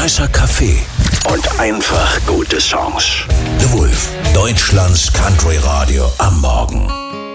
Fresser Kaffee und einfach gute Songs. The Wolf, Deutschlands Country Radio am Morgen.